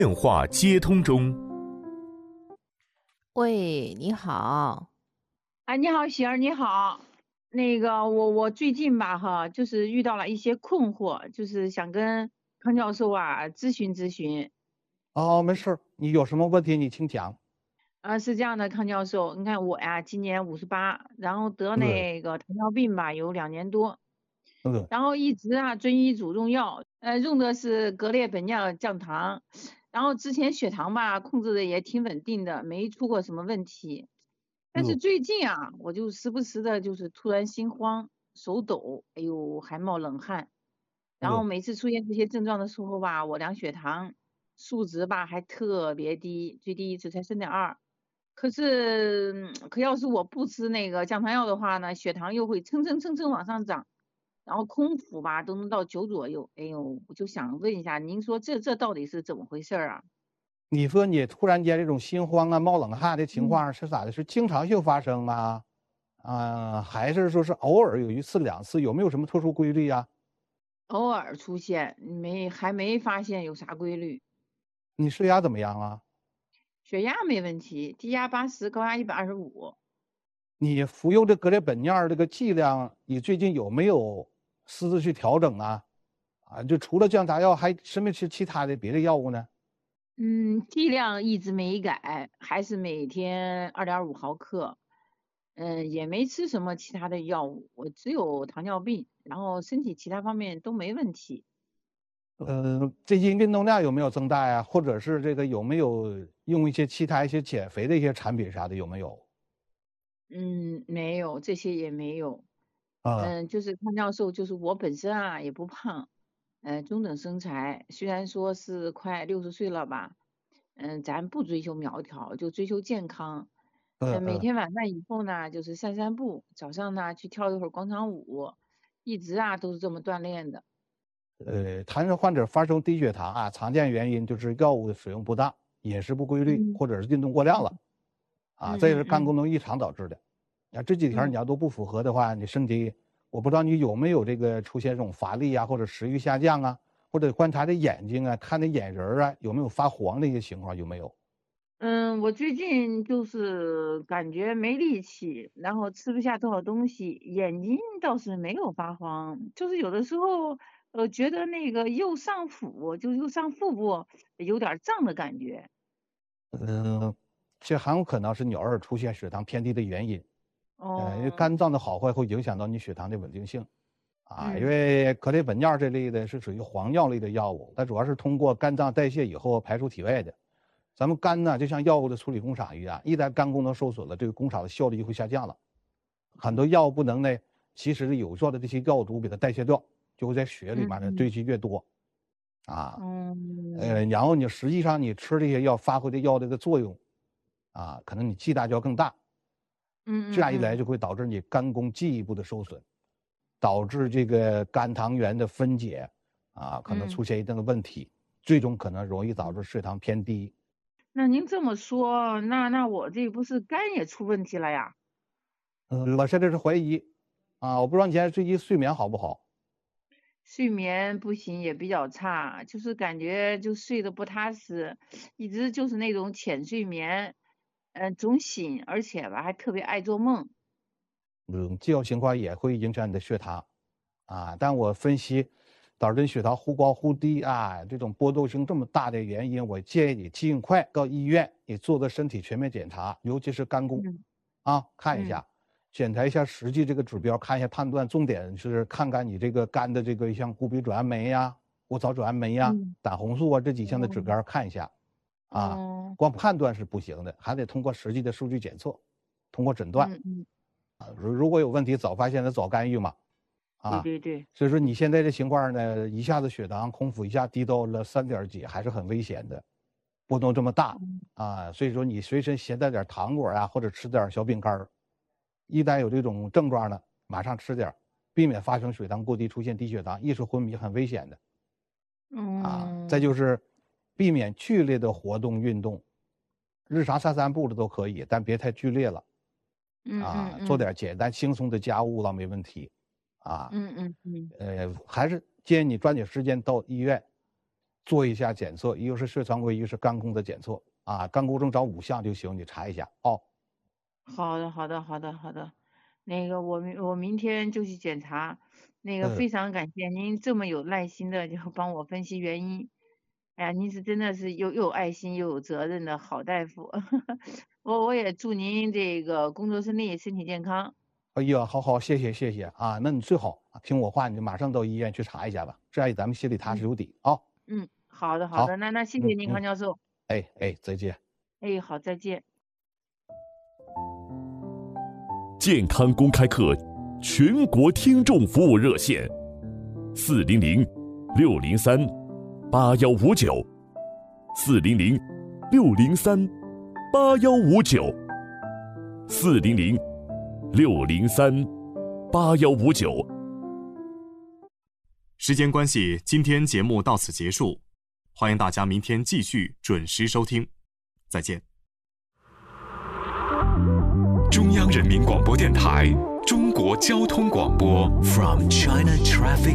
电话接通中。 喂，你好。 哎，你好，喜儿，你好。那个，我最近吧，就是遇到了一些困惑，就是想跟康教授咨询咨询。 哦，没事儿，你有什么问题你请讲。 是这样的，康教授，你看我呀，今年58，然后得嗯那个糖尿病吧，有2年多， 嗯然后一直遵医嘱用药，用的是格列本脲降糖，然后之前血糖吧控制的也挺稳定的，没出过什么问题。但是嗯最近我就时不时的就是突然心慌、手抖，哎呦还冒冷汗，然后嗯， 每次出现这些症状的时候吧，我量血糖数值吧还特别低，最低一次才3.2。可是，可要是我不吃那个降糖药的话呢，血糖又会蹭蹭蹭蹭往上涨，然后空腹吧都能到9左右。哎呦，我就想问一下，您说这到底是怎么回事啊？ 你说你突然间这种心慌啊、冒冷汗的情嗯， 况是咋的？是经常性发生啊？还是说是偶尔有一次两次？有没有什么特殊规律呀？ 偶尔出现，还没发现有啥规律。 你血压怎么样啊？ 血压没问题，低压80，高压125。 你服用这格列本脲这个剂量，你最近有没有私自去调整啊？就除了降压药，还吃没吃其他的别的药物呢？ 剂量一直没改，还是每天2.5毫克。也没吃什么其他的药物，我只有糖尿病，然后身体其他方面都没问题。 最近运动量有没有增大呀？或者是这个有没有用一些其他一些减肥的一些产品啥的有没有？ 没有，这些也没有。 啊， 就是康教授，就是我本身也不胖，中等身材，虽然说是快60岁了吧，咱不追求苗条，就追求健康。每嗯嗯， 天晚饭以后呢，就是散散步，早上呢去跳一会儿广场舞，一直都是这么锻炼的。 糖尿患者发生低血糖常见原因就是药物的使用不当、饮食不规律， 嗯或者是运动过量了，这也是肝嗯嗯嗯功能异常导致的。这几条你嗯。 要都不符合的话，你身体，我不知道你有没有这个出现这种乏力或者食欲下降或者观察的眼睛看的眼仁有没有发黄的一些情况有没有？ 我最近就是感觉没力气，然后吃不下多少东西，眼睛倒是没有发黄，就是有的时候觉得那个右上腹，就右上腹部有点胀的感觉。 嗯，这很有可能是你偶尔出现血糖偏低的原因。因为哦， 肝脏的好坏会影响到你血糖的稳定性。因嗯为格列本脲这类的是属于黄药类的药物，它主要是通过肝脏代谢以后排出体外的。咱们肝呢，就像药物的处理工厂一样，一旦肝功能受损了，这个工厂的效率就会下降了。很多药物不能呢，其实有效的这些药毒给它代谢掉，就会在血里面呢堆嗯积越多。啊， 嗯然后你实际上你吃这些药发挥的药的个作用，可能你剂量就要更大。这样一来嗯嗯就会导致你肝功进一步的受损，导致这个肝糖原的分解可能出嗯现一定的问题，最终可能容易导嗯。 致血糖偏低。 那您这么说，那我这不是肝也出问题了呀？ 我现在是怀疑我不知道你现在最近睡眠好不好？ 睡眠不行，也比较差，就是感觉就睡得不踏实，一直就是那种浅睡眠，总醒，而且吧还特别爱做梦。 这种情况也会影响你的血糖但我分析导致你血糖忽高忽低这种波动性这么大的原因，我建议你尽快到医院你做个身体全面检查，尤其是肝功嗯看一嗯下，检查一下实际这个指标，看一下判断，重点是看看你这个肝的这个像谷丙转氨酶过草转氨酶嗯， 胆红素这几项的指标看一下哦， 光判断是不行的，还得通过实际的数据检测，通过诊断嗯， 如果有问题早发现早干预嘛对啊， 对对， 所以说你现在这情况呢，一下子血糖空腹一下低到了3点几，还是很危险的，波动这么大所以说你随身携带点糖果或者吃点小饼干一旦有这种症状呢，马上吃点，避免发生血糖过低，出现低血糖、意识昏迷，很危险的再嗯就是避免剧烈的活动运动，日常散散步的都可以，但别太剧烈了做嗯点简单轻松的家务倒没问题啊。 嗯嗯嗯还是建议你抓紧时间到医院做一下检测，一个是血常规，一个是肝功的检测啊，肝功症找5项就行，你查一下哦。 好的，好的，好的，好的。那个我明天就去检查。那个非常感谢您这么有耐心的就帮我分析原因。哎呀，您是真的是又有爱心又有责任的好大夫。我也祝您这个工作顺利，身体健康。 哎呀，好，谢谢啊！那你最好听我话，你就马上到医院去查一下吧，这样咱们心里踏实有底啊。 好的，那谢谢您，康教授。 再见。 好，再见。 健康公开课全国听众服务热线400-603-8159，400-603-8159。 时间关系，今天节目到此结束，欢迎大家明天继续准时收听，再见。 中央人民广播电台中国交通广播 From China Traffic